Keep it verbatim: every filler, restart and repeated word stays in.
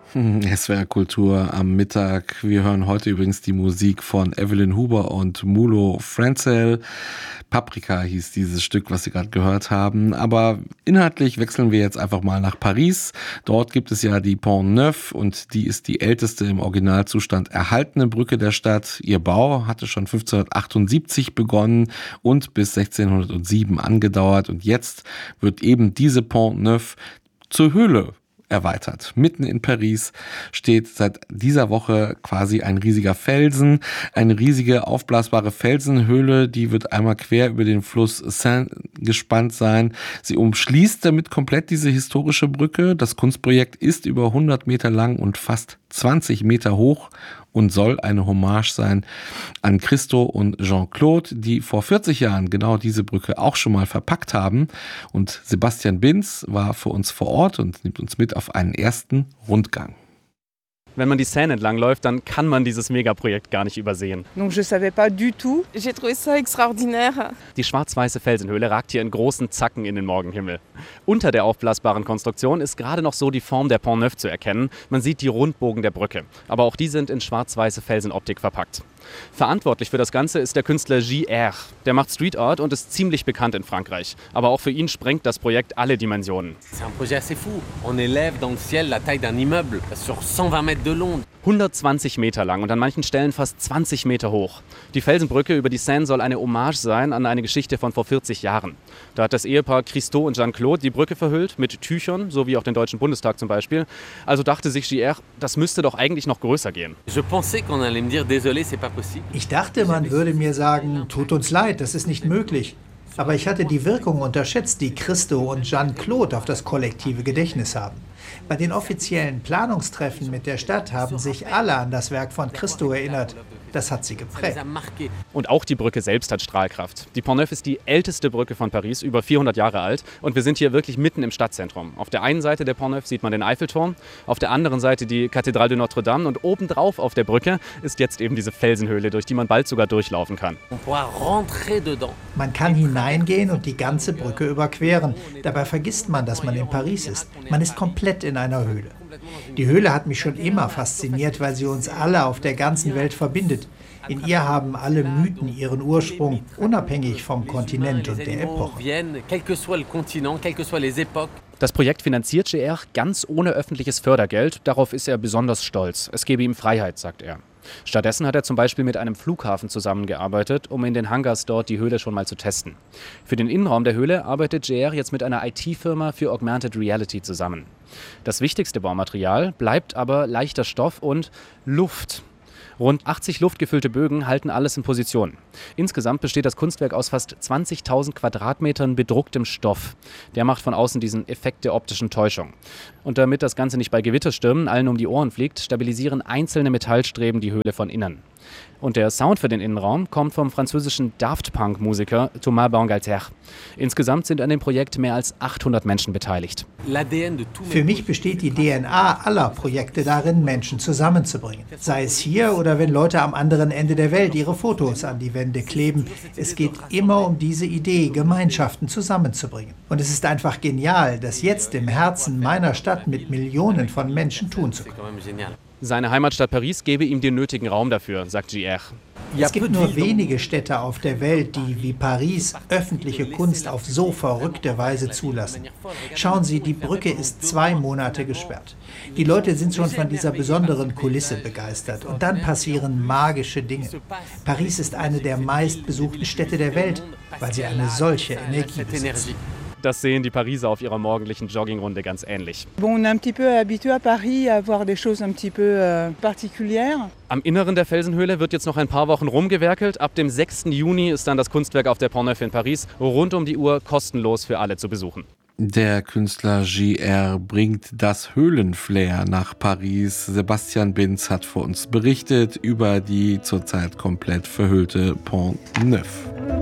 S W R Kultur am Mittag. Wir hören heute übrigens die Musik von Evelyn Huber und Mulo Frenzel. Paprika hieß dieses Stück, was Sie gerade gehört haben. Aber inhaltlich wechseln wir jetzt einfach mal nach Paris. Dort gibt es ja die Pont Neuf und die ist die älteste im Originalzustand erhaltene Brücke der Stadt. Ihr Bau hatte schon fünfzehnhundertachtundsiebzig begonnen und bis sechzehnhundertsieben angedauert. Und jetzt wird eben diese Pont Neuf zur Höhle erweitert. Mitten in Paris steht seit dieser Woche quasi ein riesiger Felsen, eine riesige aufblasbare Felsenhöhle, die wird einmal quer über den Fluss Seine gespannt sein. Sie umschließt damit komplett diese historische Brücke. Das Kunstprojekt ist über hundert Meter lang und fast zwanzig Meter hoch und soll eine Hommage sein an Christo und Jean-Claude, die vor vierzig Jahren genau diese Brücke auch schon mal verpackt haben. Und Sebastian Binz war für uns vor Ort und nimmt uns mit auf einen ersten Rundgang. Wenn man die Seine entlang läuft, dann kann man dieses Megaprojekt gar nicht übersehen. Donc je savais pas du tout. J'ai trouvé ça extraordinaire. Die schwarz-weiße Felsenhöhle ragt hier in großen Zacken in den Morgenhimmel. Unter der aufblasbaren Konstruktion ist gerade noch so die Form der Pont Neuf zu erkennen. Man sieht die Rundbogen der Brücke. Aber auch die sind in schwarz-weiße Felsenoptik verpackt. Verantwortlich für das Ganze ist der Künstler J R. Der macht Street Art und ist ziemlich bekannt in Frankreich. Aber auch für ihn sprengt das Projekt alle Dimensionen. C'est un projet assez fou. On élève dans le ciel la taille d'un immeuble sur cent vingt mètres de long. hundertzwanzig Meter lang und an manchen Stellen fast zwanzig Meter hoch. Die Felsenbrücke über die Seine soll eine Hommage sein an eine Geschichte von vor vierzig Jahren. Da hat das Ehepaar Christo und Jean-Claude die Brücke verhüllt mit Tüchern, so wie auch den Deutschen Bundestag zum Beispiel. Also dachte sich J R, das müsste doch eigentlich noch größer gehen. Je pensais qu'on allait me dire désolé, c'est pas possible. Ich dachte, man würde mir sagen, tut uns leid, das ist nicht möglich. Aber ich hatte die Wirkung unterschätzt, die Christo und Jean-Claude auf das kollektive Gedächtnis haben. Bei den offiziellen Planungstreffen mit der Stadt haben sich alle an das Werk von Christo erinnert. Das hat sie geprägt. Und auch die Brücke selbst hat Strahlkraft. Die Pont Neuf ist die älteste Brücke von Paris, über vierhundert Jahre alt. Und wir sind hier wirklich mitten im Stadtzentrum. Auf der einen Seite der Pont Neuf sieht man den Eiffelturm, auf der anderen Seite die Kathedrale de Notre-Dame. Und obendrauf auf der Brücke ist jetzt eben diese Felsenhöhle, durch die man bald sogar durchlaufen kann. Man kann hineingehen und die ganze Brücke überqueren. Dabei vergisst man, dass man in Paris ist. Man ist komplett in einer Höhle. Die Höhle hat mich schon immer fasziniert, weil sie uns alle auf der ganzen Welt verbindet. In ihr haben alle Mythen ihren Ursprung, unabhängig vom Kontinent und der Epoche. Das Projekt finanziert J R ganz ohne öffentliches Fördergeld. Darauf ist er besonders stolz. Es gebe ihm Freiheit, sagt er. Stattdessen hat er zum Beispiel mit einem Flughafen zusammengearbeitet, um in den Hangars dort die Höhle schon mal zu testen. Für den Innenraum der Höhle arbeitet J R jetzt mit einer I T-Firma für Augmented Reality zusammen. Das wichtigste Baumaterial bleibt aber leichter Stoff und Luft. Rund achtzig luftgefüllte Bögen halten alles in Position. Insgesamt besteht das Kunstwerk aus fast zwanzigtausend Quadratmetern bedrucktem Stoff. Der macht von außen diesen Effekt der optischen Täuschung. Und damit das Ganze nicht bei Gewitterstürmen allen um die Ohren fliegt, stabilisieren einzelne Metallstreben die Höhle von innen. Und der Sound für den Innenraum kommt vom französischen Daft Punk-Musiker Thomas Bangalter. Insgesamt sind an dem Projekt mehr als achthundert Menschen beteiligt. Für mich besteht die D N A aller Projekte darin, Menschen zusammenzubringen. Sei es hier oder wenn Leute am anderen Ende der Welt ihre Fotos an die Wände kleben. Es geht immer um diese Idee, Gemeinschaften zusammenzubringen. Und es ist einfach genial, das jetzt im Herzen meiner Stadt mit Millionen von Menschen tun zu können. Seine Heimatstadt Paris gebe ihm den nötigen Raum dafür, sagt J R. Es gibt nur wenige Städte auf der Welt, die wie Paris öffentliche Kunst auf so verrückte Weise zulassen. Schauen Sie, die Brücke ist zwei Monate gesperrt. Die Leute sind schon von dieser besonderen Kulisse begeistert und dann passieren magische Dinge. Paris ist eine der meistbesuchten Städte der Welt, weil sie eine solche Energie besitzt. Das sehen die Pariser auf ihrer morgendlichen Joggingrunde ganz ähnlich. Bon, on est un petit peu habitué à Paris à voir des choses un petit peu euh, particulières. Am Inneren der Felsenhöhle wird jetzt noch ein paar Wochen rumgewerkelt. Ab dem sechsten Juni ist dann das Kunstwerk auf der Pont Neuf in Paris rund um die Uhr kostenlos für alle zu besuchen. Der Künstler J R bringt das Höhlenflair nach Paris. Sebastian Binz hat für uns berichtet über die zurzeit komplett verhüllte Pont Neuf.